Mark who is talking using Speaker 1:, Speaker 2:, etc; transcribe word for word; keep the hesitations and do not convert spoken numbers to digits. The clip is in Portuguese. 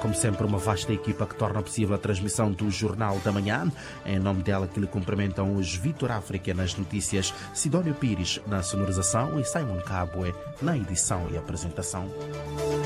Speaker 1: como sempre, uma vasta equipa que torna possível a transmissão do Jornal da Manhã. Em nome dela que lhe cumprimentam os Vitor África nas notícias, Sidónio Pires na sonorização e Simon Cabue na edição e apresentação.